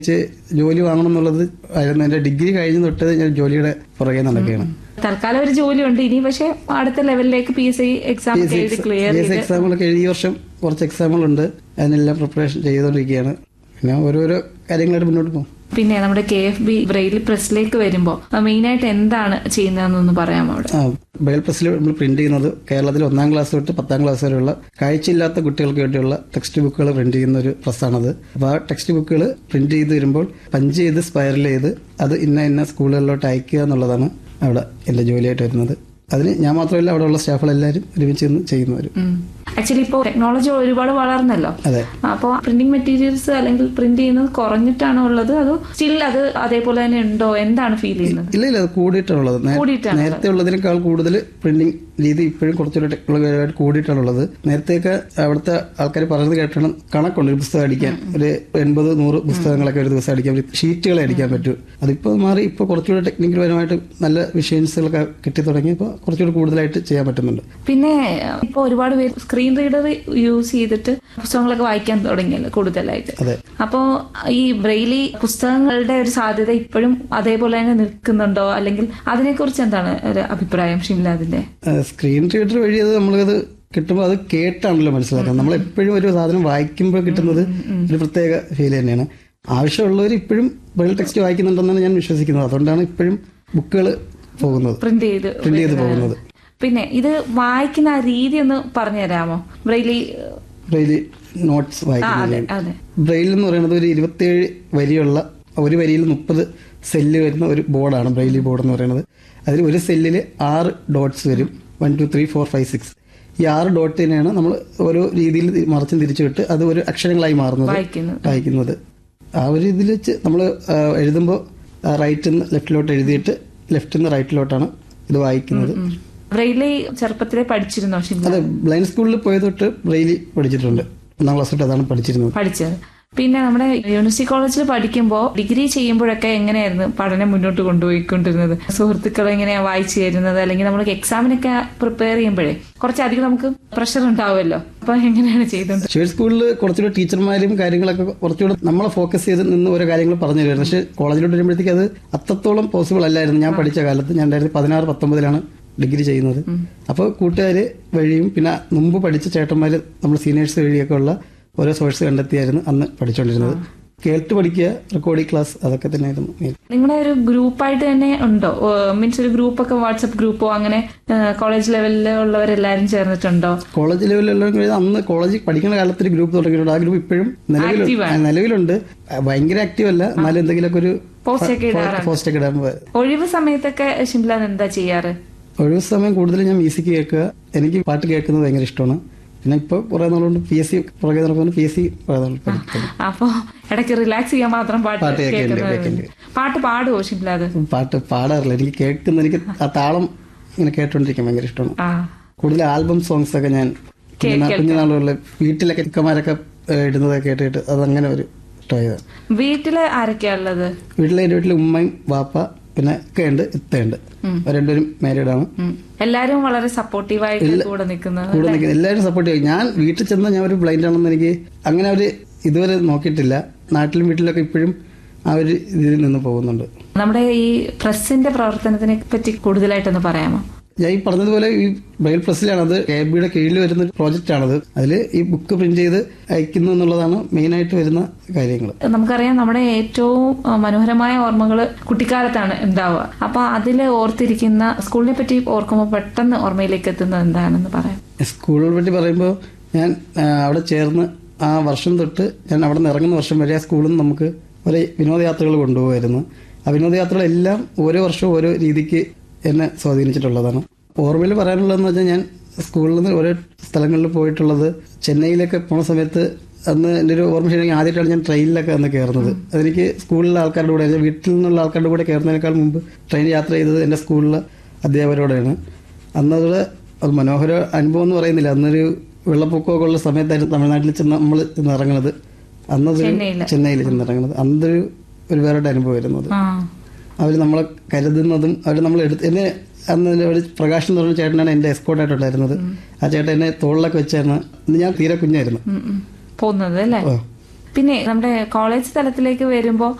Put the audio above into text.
ജോലി വാങ്ങണം എന്നുള്ളത് ആയിരുന്നു. എന്റെ ഡിഗ്രി കഴിഞ്ഞ് തൊട്ട് ഞാൻ ജോലിയുടെ പുറകെ നടക്കുകയാണ്. തൽക്കാലം ഒരു ജോലി ഉണ്ട്. ഇനി പക്ഷെ അടുത്ത ലെവലിലേക്ക് PSC എക്സാമുകളൊക്കെ എഴുതിയ വർഷം കുറച്ച് എക്സാമുകളുണ്ട്. അതിനെല്ലാം പ്രിപ്പറേഷൻ ചെയ്തുകൊണ്ടിരിക്കുകയാണ്. പിന്നെ ഓരോരോ കാര്യങ്ങളായിട്ട് മുന്നോട്ട് പോകും. പിന്നെ നമ്മുടെ KFB ബ്രെയിൽ പ്രസ്സിലേക്ക് വരുമ്പോൾ മെയിൻ ആയിട്ട് എന്താണ് ചെയ്യുന്നതെന്നൊന്ന് പറയാമോ? അവിടെ ബ്രെയിൽ പ്രസ്സിൽ നമ്മൾ പ്രിന്റ് ചെയ്യുന്നത് കേരളത്തിൽ 1ാം ക്ലാസ് തൊട്ട് 10ാം ക്ലാസ് വരെയുള്ള കാഴ്ചയില്ലാത്ത കുട്ടികൾക്ക് വേണ്ടിയുള്ള ടെക്സ്റ്റ് ബുക്കുകൾ പ്രിന്റ് ചെയ്യുന്ന ഒരു പ്രസ്സാണത്. അപ്പോൾ ആ ടെക്സ്റ്റ് ബുക്കുകൾ പ്രിന്റ് ചെയ്ത് വരുമ്പോൾ പഞ്ച് ചെയ്ത് സ്പൈറൽ ചെയ്ത് അത് ഇന്ന സ്കൂളുകളിലോട്ട് അയക്കുക എന്നുള്ളതാണ് അവിടെ എന്റെ ജോലിയായിട്ട് വരുന്നത്. അതിന് ഞാൻ മാത്രമല്ല, അവിടെ ഉള്ള സ്റ്റാഫുകളെല്ലാവരും ഒരുമിച്ച് നിന്ന് ചെയ്യുന്നവർ. ആക്ച്വലി ഇപ്പോൾ ടെക്നോളജി ഒരുപാട് വളർന്നല്ലോ. അതെ. അപ്പോൾ പ്രിന്റിംഗ് മെറ്റീരിയൽസ് അല്ലെങ്കിൽ പ്രിന്റ് ചെയ്യുന്നത് കുറഞ്ഞിട്ടാണോ ഉള്ളത്, അതോ സ്റ്റിൽ അത് അതേപോലെ തന്നെ ഉണ്ടോ? എന്താണ് ഫീൽ ചെയ്യുന്നത്? ഇല്ല, അത് കൂടിയിട്ടാണുള്ളത്. നേരത്തെ ഉള്ളതിനേക്കാൾ കൂടുതൽ പ്രിന്റിംഗ് രീതി ഇപ്പോഴും കുറച്ചുകൂടി ടെക്നോളജിയായിട്ട് കൂടിയിട്ടാണുള്ളത്. നേരത്തെയൊക്കെ അവിടുത്തെ ആൾക്കാർ പറയുന്നത് കേട്ടാണ് കണക്കുണ്ട് ഒരു പുസ്തകം അടിക്കാൻ, ഒരു 80-100 പുസ്തകങ്ങളൊക്കെ ഒരു ദിവസം അടിക്കാൻ പറ്റും, ഷീറ്റുകളെ അടിക്കാൻ പറ്റൂ. അതിപ്പോൾ മാറി ഇപ്പോൾ കുറച്ചുകൂടി ടെക്നിക്കൽ പരമായിട്ട് നല്ല മെഷീൻസുകളൊക്കെ കിട്ടി തുടങ്ങി ഇപ്പോൾ കുറച്ചുകൂടി കൂടുതലായിട്ട് ചെയ്യാൻ പറ്റുന്നുണ്ട്. പിന്നെ ഇപ്പോൾ ഒരുപാട് പേര് സ്ക്രീൻ റീഡർ യൂസ് ചെയ്തിട്ട് പുസ്തകങ്ങളൊക്കെ വായിക്കാൻ തുടങ്ങിയല്ലോ കൂടുതലായിട്ട്. അപ്പോൾ ഈ ബ്രെയിലി പുസ്തകങ്ങളുടെ ഒരു സാധ്യത ഇപ്പോഴും അതേപോലെ തന്നെ നിൽക്കുന്നുണ്ടോ, അല്ലെങ്കിൽ അതിനെക്കുറിച്ച് എന്താണ് ഒരു അഭിപ്രായം ഷിംലാദിന്റെ? സ്ക്രീൻ റീഡർ വഴി അത് നമ്മളത് കിട്ടുമ്പോൾ അത് കേട്ടാണല്ലോ മനസ്സിലാക്കുന്നത്. നമ്മളെപ്പോഴും ഒരു സാധനം വായിക്കുമ്പോൾ കിട്ടുന്നത് ഒരു പ്രത്യേക ഫീൽ തന്നെയാണ്. ആവശ്യമുള്ളവർ ഇപ്പോഴും ബ്രെയിൽ ടെക്സ്റ്റ് വായിക്കുന്നുണ്ടെന്നാണ് ഞാൻ വിശ്വസിക്കുന്നത്. അതുകൊണ്ടാണ് ഇപ്പോഴും ബുക്കുകൾ പോകുന്നത്, പ്രിന്റ് ചെയ്ത് പോകുന്നത്. പിന്നെ ഇത് വായിക്കുന്ന രീതി ഒന്ന് പറഞ്ഞു തരാമോ? ബ്രെയിലി നോട്ട്സ് വായിക്കുന്നത്. ബ്രെയിൽ എന്ന് പറയുന്നത് ഒരു 27 വരിയുള്ള, ഒരു വരിയിൽ 30 സെല്ല് വരുന്ന ഒരു ബോർഡാണ് ബ്രെയിലി ബോർഡ് എന്ന് പറയുന്നത്. അതിൽ ഒരു സെല്ലിൽ 6 ഡോട്ട്സ് വരും. 1 2 3 4 5 6. ഈ 6 ഡോട്ടിനെയാണ് നമ്മൾ ഓരോ രീതിയിൽ മറച്ചും തിരിച്ചുവിട്ട് അത് ഒരു അക്ഷരങ്ങളായി മാറുന്നത്, വായിക്കുന്നത്. ആ ഒരു ഇതിൽ വെച്ച് നമ്മൾ എഴുതുമ്പോൾ റൈറ്റിൽ നിന്ന് ലെഫ്റ്റിലോട്ട് എഴുതിയിട്ട് ലെഫ്റ്റിൽ നിന്ന് റൈറ്റിലോട്ടാണ് ഇത് വായിക്കുന്നത്. ബ്രെയിലി ചെറുപ്പത്തിലെ പഠിച്ചിരുന്നോ? അതെ, ബ്ലൈൻഡ് സ്കൂളിൽ പോയത് തൊട്ട് ബ്രെയിലി പഠിച്ചിട്ടുണ്ട്. 1ാം ക്ലാസ് തൊട്ട് അതാണ് പഠിച്ചത്. പിന്നെ നമ്മുടെ യൂണിവേഴ്സിറ്റി കോളേജിൽ പഠിക്കുമ്പോൾ ഡിഗ്രി ചെയ്യുമ്പോഴൊക്കെ എങ്ങനെയായിരുന്നു പഠനം മുന്നോട്ട് കൊണ്ടുപോയിക്കൊണ്ടിരുന്നത്? സുഹൃത്തുക്കൾ എങ്ങനെയാ വായിച്ചു തരുന്നത്? അല്ലെങ്കിൽ നമ്മൾ എക്സാമിനൊക്കെ പ്രിപ്പയർ ചെയ്യുമ്പോഴേ കുറച്ചധികം നമുക്ക് പ്രഷർ ഉണ്ടാവുമല്ലോ. അപ്പൊ എങ്ങനെയാണ് ചെയ്തത്? സ്കൂളിൽ കുറച്ചുകൂടെ ടീച്ചർമാരും കാര്യങ്ങളൊക്കെ കുറച്ചുകൂടെ നമ്മളെ ഫോക്കസ് ചെയ്ത് നിന്ന് ഓരോ കാര്യങ്ങൾ പറഞ്ഞു തരുമായിരുന്നു. പക്ഷെ കോളേജിലോട്ട് വരുമ്പോഴത്തേക്ക് അത് അത്രത്തോളം പോസിബിൾ അല്ലായിരുന്നു. ഞാൻ പഠിച്ച കാലത്ത് ഞാൻ 2016-19 ഡിഗ്രി ചെയ്യുന്നത്. അപ്പോൾ കൂട്ടുകാര് വഴിയും പിന്നെ മുമ്പ് പഠിച്ച ചേട്ടന്മാര് നമ്മൾ സീനിയേഴ്സ് വഴിയൊക്കെ ഉള്ള ഓരോ സോഴ്സ് കണ്ടെത്തിയായിരുന്നു അന്ന് പഠിച്ചുകൊണ്ടിരുന്നത്. കേട്ട് പഠിക്കുക, റെക്കോർഡിംഗ് ക്ലാസ്, അതൊക്കെ തന്നെയായിരുന്നു. നിങ്ങളുടെ ഒരു ഗ്രൂപ്പായിട്ട് തന്നെ ഉണ്ടോ? മീൻസ് ഒരു ഗ്രൂപ്പൊക്കെ, വാട്സ്ആപ്പ് ഗ്രൂപ്പോ അങ്ങനെ കോളേജ് ലെവലിലുള്ളവരെല്ലാരും ചേർന്നിട്ടുണ്ടോ? കോളേജ് ലെവലിലുള്ളവർ അന്ന് കോളേജിൽ പഠിക്കുന്ന കാലത്ത് ഒരു ഗ്രൂപ്പ് തുടങ്ങിയിട്ടുണ്ട്. ആ ഗ്രൂപ്പ് ഇപ്പോഴും നിലവിലുണ്ട്. ഭയങ്കര ആക്റ്റീവ് അല്ല, എന്നാലും എന്തെങ്കിലുമൊക്കെ ഒരു പോസ്റ്റ് ഒക്കെ ഇടാൻ. ഒഴിവ് സമയത്തൊക്കെ ഷിംലാൻ എന്താ ചെയ്യാറ്? ഒഴിവ് സമയം കൂടുതൽ ഞാൻ മ്യൂസിക് കേൾക്കുക. എനിക്ക് പാട്ട് കേൾക്കുന്നത് ഭയങ്കര ഇഷ്ടമാണ്. പിന്നെ ഇപ്പൊ കുറെ നാളുകൊണ്ട് PSC പുറകെ നടക്കുന്നു. PSC അപ്പൊ ഇടയ്ക്ക് റിലാക്സ് ചെയ്യാൻ മാത്രം പാട്ട് പാടുവോ ഷിംലാദ്? പാട്ട് പാടാറില്ല. എനിക്ക് കേൾക്കുന്ന, എനിക്ക് ആ താളം ഇങ്ങനെ കേട്ടോണ്ടിരിക്കാൻ ഭയങ്കര ഇഷ്ടമാണ്. കൂടുതൽ ആൽബം സോങ്സ് ഒക്കെ ഞാൻ കുഞ്ഞുനാളുകളിൽ വീട്ടിലൊക്കെ ചിക്കന്മാരൊക്കെ ഇടുന്നതൊക്കെ കേട്ടിട്ട് അതങ്ങനെ ഒരു ഇഷ്ടമായത്. വീട്ടില് ആരൊക്കെയാ ഉള്ളത്? എന്റെ വീട്ടില് ഉമ്മയും വാപ്പ പിന്നെ ഇക്കയുണ്ട്, ഇത്തയുണ്ട്. രണ്ടുപേരും മാരീഡാണ്. എല്ലാരും വളരെ സപ്പോർട്ടീവായിട്ട് കൂടെ നിൽക്കുന്നത്. എല്ലാവരും സപ്പോർട്ടീവ്. ഞാൻ വീട്ടിൽ ചെന്ന ഞാൻ ഒരു ബ്ലൈൻഡ് ആണെന്ന് എനിക്ക് അങ്ങനെ ഒരു ഇതുവരെ നോക്കിയിട്ടില്ല. നാട്ടിലും വീട്ടിലൊക്കെ ഇപ്പോഴും ആ ഒരു ഇതിൽ നിന്ന് പോകുന്നുണ്ട്. നമ്മുടെ ഈ പ്രസിന്റെ പ്രവർത്തനത്തിനെ പറ്റി കൂടുതലായിട്ടൊന്ന് പറയാമോ? ഞാൻ ഈ പറഞ്ഞതുപോലെ ഈ ബ്രെയിൽ പ്രസ്സിലാണ്, അത് KFBയുടെ കീഴിൽ വരുന്ന ഒരു പ്രോജക്റ്റ് ആണത്. അതിൽ ഈ ബുക്ക് പ്രിന്റ് ചെയ്ത് അയക്കുന്നു എന്നുള്ളതാണ് മെയിൻ ആയിട്ട് വരുന്ന കാര്യങ്ങൾ. നമുക്കറിയാം നമ്മുടെ ഏറ്റവും മനോഹരമായ ഓർമ്മകൾ കുട്ടിക്കാലത്താണ് ഉണ്ടാവുക. അപ്പൊ അതിൽ ഓർത്തിരിക്കുന്ന സ്കൂളിനെ പറ്റി ഓർക്കുമ്പോൾ പെട്ടെന്ന് ഓർമ്മയിലേക്ക് എത്തുന്നത് എന്താണെന്ന് പറയാം. സ്കൂളിനെ പറ്റി പറയുമ്പോൾ ഞാൻ അവിടെ ചേർന്ന് ആ വർഷം തൊട്ട് ഞാൻ അവിടെ നിന്ന് ഇറങ്ങുന്ന വർഷം വരെ ആ സ്കൂളിൽ നിന്ന് നമുക്ക് ഒരു വിനോദയാത്രകൾ കൊണ്ടുപോകുമായിരുന്നു. ആ വിനോദയാത്രകളെല്ലാം ഓരോ വർഷവും ഓരോ രീതിക്ക് എന്നെ സ്വാധീനിച്ചിട്ടുള്ളതാണ്. ഓർമ്മയിൽ പറയാനുള്ളതെന്ന് വെച്ചാൽ ഞാൻ സ്കൂളിൽ നിന്ന് ഓരോ സ്ഥലങ്ങളിൽ പോയിട്ടുള്ളത്. ചെന്നൈയിലൊക്കെ പോണ സമയത്ത് അന്ന് എൻ്റെ ഒരു ഓർമ്മ ശരിയാണെങ്കിൽ ആദ്യമായിട്ടാണ് ഞാൻ ട്രെയിനിലൊക്കെ അന്ന് കയറുന്നത്. അതെനിക്ക് സ്കൂളിലെ ആൾക്കാരുടെ കൂടെ, വീട്ടിൽ നിന്നുള്ള ആൾക്കാരുടെ കൂടെ കയറുന്നതിനേക്കാൾ മുമ്പ് ട്രെയിൻ യാത്ര ചെയ്തത് എൻ്റെ സ്കൂളിലെ അധ്യാപകരോടെയാണ്. അന്നത് അത് മനോഹര അനുഭവം എന്ന് പറയുന്നില്ല. അന്നൊരു വെള്ളപ്പൊക്കമൊക്കെ ഉള്ള സമയത്തായിരുന്നു തമിഴ്നാട്ടിൽ നമ്മൾ ചെന്നിറങ്ങുന്നത്. അന്നത് ചെന്നൈയിൽ ചെന്നിറങ്ങുന്നത് അന്നൊരു വേറെ അനുഭവമായിരുന്നു. അവർ നമ്മളെ കരുതുന്നതും അവർ നമ്മൾ എന്നെ അന്ന് ഒരു പ്രകാശ് എന്ന് പറഞ്ഞ ചേട്ടനാണ് എൻ്റെ എസ്കോർട്ടായിട്ടുണ്ടായിരുന്നത്. ആ ചേട്ടൻ എന്നെ തോളിലൊക്കെ വെച്ചായിരുന്നു. ഞാൻ തീരെ കുഞ്ഞായിരുന്നു. പിന്നെ നമ്മുടെ കോളേജ് തലത്തിലേക്ക് വരുമ്പോൾ